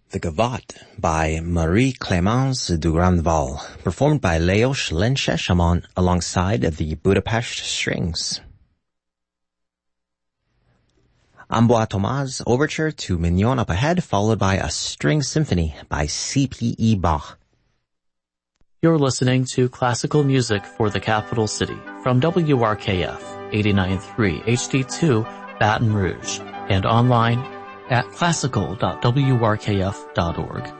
The Gavotte by Marie-Clémence du Grandval, performed by Leos Lencheshamon alongside the Budapest Strings. Ambroise Thomas' overture to Mignon up ahead, followed by a string symphony by C.P.E. Bach. You're listening to classical music for the capital city from WRKF 89.3 HD2 Baton Rouge and online at classical.wrkf.org.